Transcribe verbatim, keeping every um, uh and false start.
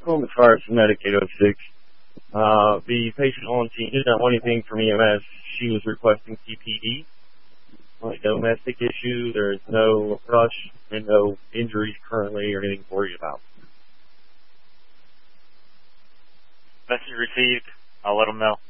Columbus Fire from Medicaid oh six. Uh, the patient on scene did not want anything from E M S. She was requesting P P D. Like domestic issue, there's no rush and no injuries currently or anything to worry about. Message received. I'll let them know.